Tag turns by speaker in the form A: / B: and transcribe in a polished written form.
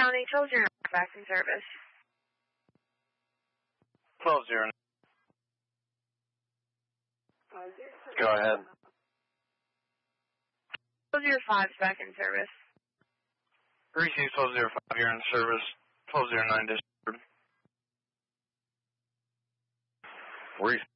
A: County, 1209 back in service.
B: 1209. Go ahead.
A: 1205 is back in service.
B: Receive 1205, you're in service. 1209 disturbed.